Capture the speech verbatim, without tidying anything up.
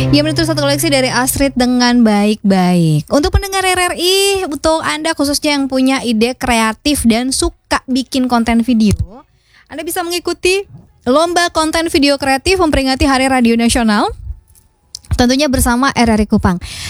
Ia menutur satu koleksi dari Astrid dengan baik-baik. Untuk pendengar R R I, untuk Anda khususnya yang punya ide kreatif dan suka bikin konten video, Anda bisa mengikuti Lomba Konten Video Kreatif memperingati Hari Radio Nasional, tentunya bersama R R I Kupang.